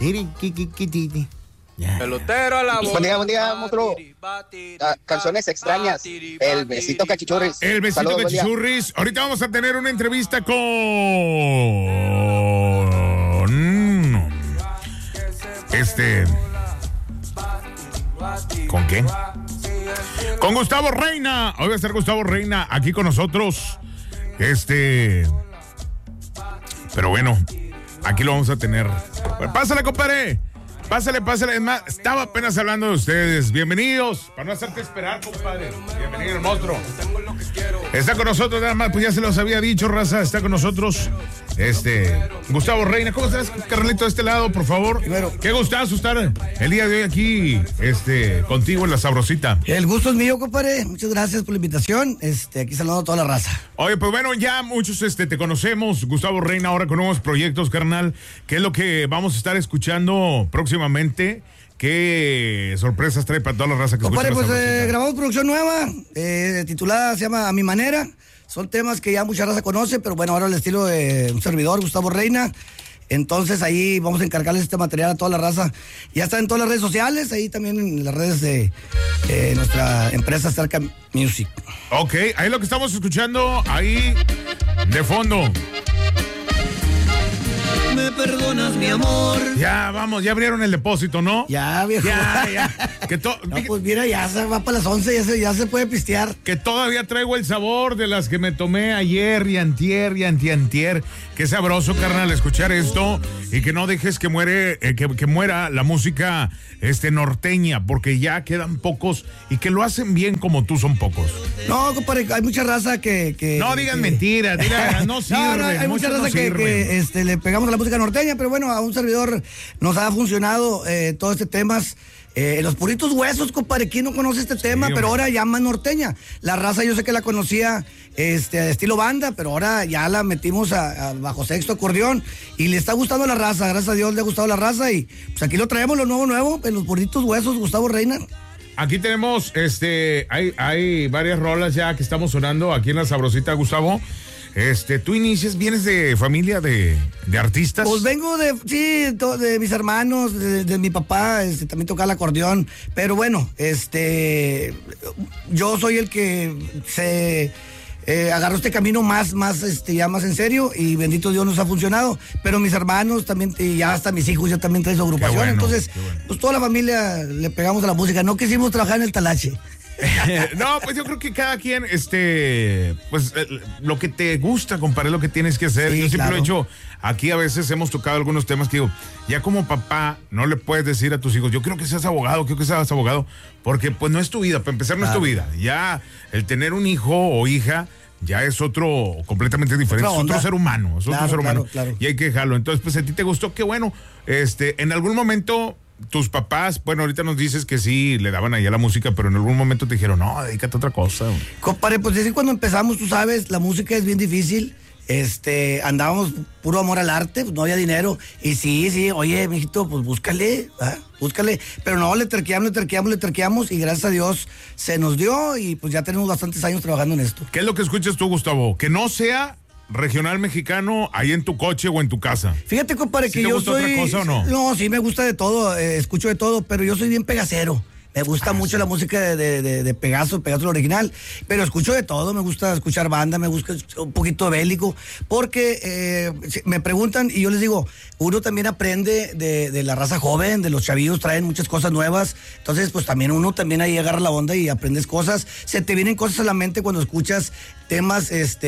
Pelotero a la bola. Buen día, monstruo. Canciones extrañas. El besito cachichurris. El besito Saludos, cachichurris. Ahorita vamos a tener una entrevista con... ¿Con qué? Con Gustavo Reina. Hoy va a estar Gustavo Reina aquí con nosotros. Pero bueno, aquí lo vamos a tener. Pásale, compadre. Pásale. Es más, estaba apenas hablando de ustedes. Bienvenidos. Para no hacerte esperar, compadre. Bienvenido, el monstruo. Está con nosotros, nada más, pues ya se los había dicho, raza. Está con nosotros Gustavo Reina. ¿Cómo estás, Carlito, de este lado, por favor? Primero. Qué gustazo estar el día de hoy aquí, contigo en La Sabrosita. El gusto es mío, compadre. Muchas gracias por la invitación. Aquí saludando a toda la raza. Oye, pues bueno, ya muchos te conocemos, Gustavo Reina, ahora con nuevos proyectos, carnal. ¿Qué es lo que vamos a estar escuchando próximamente? ¿Qué sorpresas trae para toda la raza que escucha? Compadre, pues grabamos producción nueva, titulada, se llama A Mi Manera. Son temas que ya mucha raza conoce, pero bueno, ahora el estilo de un servidor, Gustavo Reina. Entonces ahí vamos a encargarles este material a toda la raza. Ya está en todas las redes sociales, ahí también en las redes de nuestra empresa Cerca Music. Ok, ahí lo que estamos escuchando, ahí de fondo. Me perdonas, mi amor. Ya, vamos, ya abrieron el depósito, ¿no? Ya, viejo. Ya. No, pues mira, ya se va para las 11, ya se puede pistear. Que todavía traigo el sabor de las que me tomé ayer y antier. Qué sabroso, carnal, escuchar esto y que no dejes que muera la música norteña, porque ya quedan pocos y que lo hacen bien como tú son pocos. No, compadre, hay mucha raza que no digan mentiras, no sirve. No, hay mucha raza que le pegamos a la música norteña, pero bueno, a un servidor nos ha funcionado todo este tema. Los puritos huesos, compadre, ¿quién no conoce este tema? Pero ahora ya más norteña. La raza yo sé que la conocía estilo banda, pero ahora ya la metimos a bajo sexto, acordeón, y le está gustando la raza, gracias a Dios le ha gustado la raza, y pues aquí lo traemos, lo nuevo, en los puritos huesos, Gustavo Reina. Aquí tenemos, hay varias rolas ya que estamos sonando aquí en La Sabrosita, Gustavo. Tú vienes de familia de artistas. Pues vengo de mis hermanos, de mi papá, también tocaba el acordeón, pero bueno, yo soy el que se agarró este camino más en serio, y bendito Dios nos ha funcionado, pero mis hermanos también, y ya hasta mis hijos ya también traen su agrupación, bueno, entonces, pues toda la familia le pegamos a la música, no quisimos trabajar en el talache. No, pues yo creo que cada quien, pues lo que te gusta, compadre, es lo que tienes que hacer. Sí, yo siempre lo he hecho. Aquí a veces hemos tocado algunos temas que digo, ya como papá no le puedes decir a tus hijos, yo quiero que seas abogado, porque pues no es tu vida, para empezar no es tu vida. Ya el tener un hijo o hija ya es otro completamente diferente, es otro ser humano, claro. Y hay que dejarlo. Entonces, pues a ti te gustó, qué bueno. En algún momento tus papás, bueno, ahorita nos dices que sí le daban ahí a la música, pero en algún momento te dijeron, no, dedícate a otra cosa. Compadre, pues desde cuando empezamos, tú sabes, la música es bien difícil. Andábamos puro amor al arte, pues no había dinero. Y sí, oye, mijito, pues búscale, pero no, le terqueamos, y gracias a Dios se nos dio, y pues ya tenemos bastantes años trabajando en esto. ¿Qué es lo que escuchas tú, Gustavo? Que no sea regional mexicano ahí en tu coche o en tu casa. Fíjate, compadre, ¿sí que yo soy... otra cosa o no? No, sí me gusta de todo, escucho de todo, pero yo soy bien pegacero. Me gusta mucho la música de Pegaso el original, pero escucho de todo, me gusta escuchar banda, me gusta un poquito de bélico, porque me preguntan y yo les digo, uno también aprende de la raza joven, de los chavillos, traen muchas cosas nuevas, entonces pues uno también ahí agarra la onda y aprendes cosas, se te vienen cosas a la mente cuando escuchas temas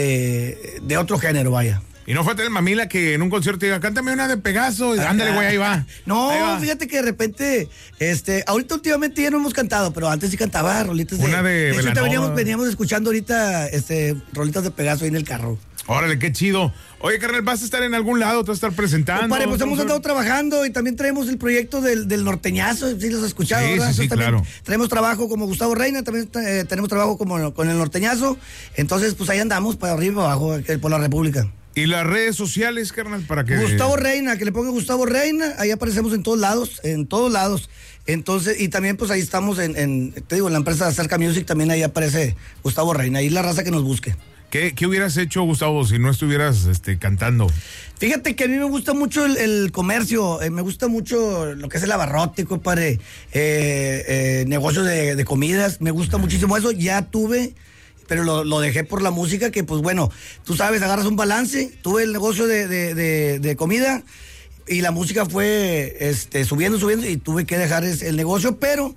de otro género, vaya. Y no fue el mamila que en un concierto diga, cántame una de Pegaso, y ándale, güey, ahí va. No, ahí va. Fíjate que de repente, ahorita últimamente ya no hemos cantado, pero antes sí cantaba rolitas una de veníamos escuchando ahorita, rolitas de Pegaso ahí en el carro. Órale, qué chido. Oye, carnal, ¿vas a estar en algún lado? ¿Te vas a estar presentando? Compadre, pues hemos andado trabajando y también traemos el proyecto del norteñazo, ¿sí los has escuchado? Sí, claro. Traemos trabajo como Gustavo Reina, también tenemos trabajo con el norteñazo, entonces pues ahí andamos para arriba y para abajo, por la República. ¿Y las redes sociales, carnal, para que...? Gustavo Reina, que le ponga Gustavo Reina, ahí aparecemos en todos lados. Entonces, y también pues ahí estamos en la empresa Cerca Music, también ahí aparece Gustavo Reina, ahí la raza que nos busque. ¿Qué hubieras hecho, Gustavo, si no estuvieras cantando? Fíjate que a mí me gusta mucho el comercio, me gusta mucho lo que es el abarrote, compadre, negocios de comidas, me gusta muchísimo eso. Ya tuve, pero lo dejé por la música, que pues bueno, tú sabes, agarras un balance. Tuve el negocio de comida y la música fue subiendo y tuve que dejar el negocio, pero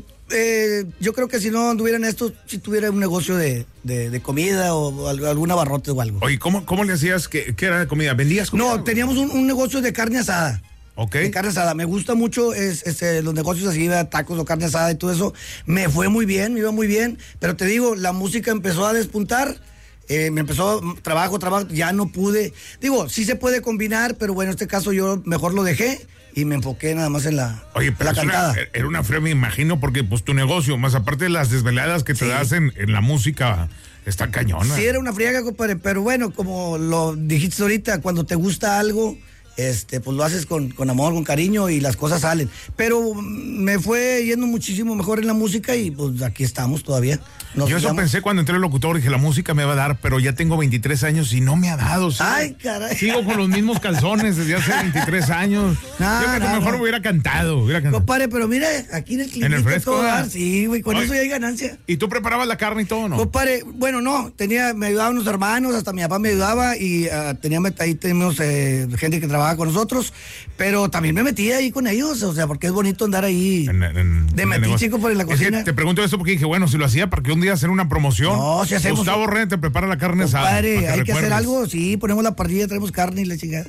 yo creo que si no anduviera en esto, si tuviera un negocio de comida o algún abarrote o algo. Oye, ¿cómo le hacías? ¿Qué era de comida? ¿Vendías comida? No, teníamos un negocio de carne asada. Ok. De carne asada. Me gusta mucho los negocios así, tacos o carne asada y todo eso. Me fue muy bien, me iba muy bien. Pero te digo, la música empezó a despuntar. Me empezó trabajo, ya no pude. Digo, sí se puede combinar, pero bueno, en este caso yo mejor lo dejé y me enfoqué nada más en la cantada. Era una fría, me imagino, porque pues tu negocio, más aparte de las desveladas que te das en la música, está cañona. Sí, era una friega, compadre, pero bueno, como lo dijiste ahorita, cuando te gusta algo, pues lo haces con amor, con cariño y las cosas salen. Pero me fue yendo muchísimo mejor en la música y pues aquí estamos todavía. Yo eso pensé cuando entré al locutor, dije, la música me va a dar, pero ya tengo 23 años y no me ha dado. ¿Sí? Ay, caray. Sigo con los mismos calzones desde hace 23 años. Yo creo que mejor me hubiera cantado. Compadre, pero mira, aquí en el clima. ¿En el fresco? Sí, güey, con eso ya hay ganancia. ¿Y tú preparabas la carne y todo, no? Compadre, bueno, no, me ayudaban unos hermanos, hasta mi papá me ayudaba y ahí tenemos gente que trabaja con nosotros, pero también me metía ahí con ellos, o sea, porque es bonito andar ahí de metiche, compadre, en la cocina. Es que te pregunto eso porque dije, bueno, si lo hacía para que un día hacer una promoción. No, si hacemos. Gustavo Reina te prepara la carne asada. Compadre, hay que hacer algo, sí, ponemos la parrilla, traemos carne y la chingada.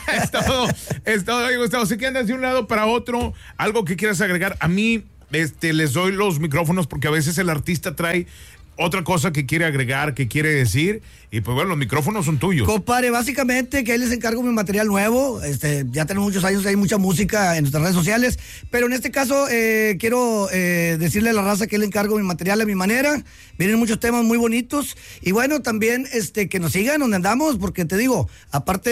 es todo, ahí, Gustavo. Sé que andas de un lado para otro, algo que quieras agregar. A mí, les doy los micrófonos porque a veces el artista trae otra cosa que quiere agregar, que quiere decir, y pues bueno, los micrófonos son tuyos. Compadre, básicamente que ahí les encargo mi material nuevo, ya tenemos muchos años, hay mucha música en nuestras redes sociales, pero en este caso quiero decirle a la raza que le encargo mi material a mi manera, vienen muchos temas muy bonitos, y bueno, también que nos sigan donde andamos, porque te digo, aparte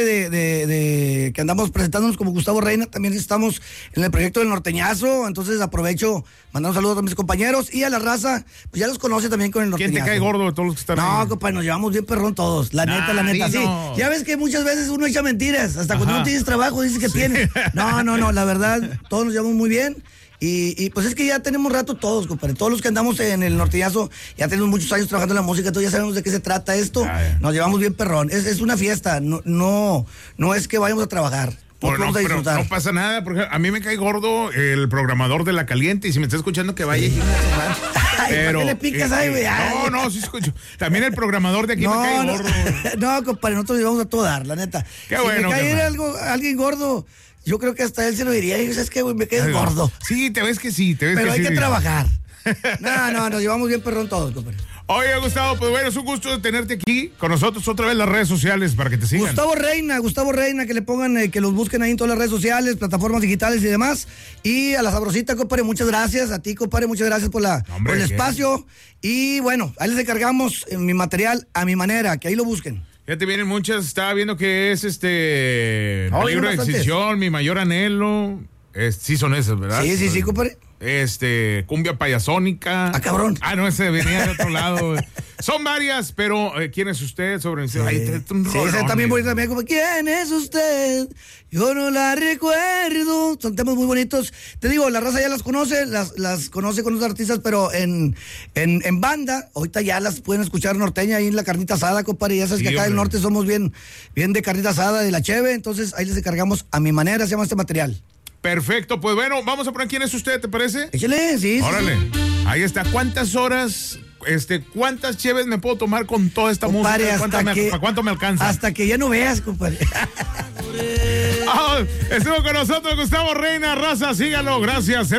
de que andamos presentándonos como Gustavo Reina, también estamos en el proyecto del Norteñazo, entonces aprovecho, mandar un saludo a mis compañeros, y a la raza, pues ya los conoce también con el Norteñazo. ¿Quién te cae gordo de todos los que están ahí? No, compadre, nos llevamos bien perrón todos, la neta, sí. Ya ves que muchas veces uno echa mentiras, hasta cuando no tienes trabajo dices que tienes. No, la verdad, todos nos llevamos muy bien. Y pues es que ya tenemos rato todos, compadre. Todos los que andamos en el Norteñazo, ya tenemos muchos años trabajando en la música, todos ya sabemos de qué se trata esto. Nos llevamos bien perrón. Es una fiesta, no es que vayamos a trabajar. Pero no pasa nada, porque a mí me cae gordo el programador de La Caliente, y si me está escuchando que vaya. Pero, ¿qué le picas ahí, güey? No, sí escucho. También el programador de aquí me cae gordo. No, compadre, nosotros llevamos a todo dar, la neta. Qué si bueno. me cae alguien gordo, yo creo que hasta él se lo diría. Y ¿sabes qué, güey? Me quedas gordo. Sí, te ves que sí. Pero hay que trabajar. No, nos llevamos bien perrón todos, compadre. Oye, Gustavo, pues bueno, es un gusto tenerte aquí con nosotros otra vez las redes sociales para que te sigan. Gustavo Reina, que le pongan, que los busquen ahí en todas las redes sociales, plataformas digitales y demás. Y a la Sabrosita, compadre, muchas gracias. A ti, compadre, muchas gracias por el espacio. Y bueno, ahí les encargamos mi material a mi manera, que ahí lo busquen. Ya te vienen muchas, estaba viendo que es libro de extinción, Mi Mayor Anhelo. Sí son esas, ¿verdad? Sí, compadre. Cumbia Payasónica. Ah, cabrón. No, ese venía de otro lado. Son varias, pero ¿quién es usted? Sí, también voy también como ¿quién es usted? Yo no la recuerdo. Son temas muy bonitos. Te digo, la raza ya las conoce, las conoce con los artistas, pero en banda, ahorita ya las pueden escuchar norteña ahí en la carnita asada, compadre. Ya sabes que acá del norte somos bien de carnita asada, de la cheve, entonces ahí les encargamos a mi manera, se llama este material. Perfecto, pues bueno, vamos a poner quién es usted, ¿te parece? Échale, sí. Órale, sí. Ahí está. ¿Cuántas horas, cuántas cheves me puedo tomar con toda esta música? ¿Para cuánto me alcanza? Hasta que ya no veas, compadre. Estuvo con nosotros Gustavo Reina, raza, síganlo, gracias.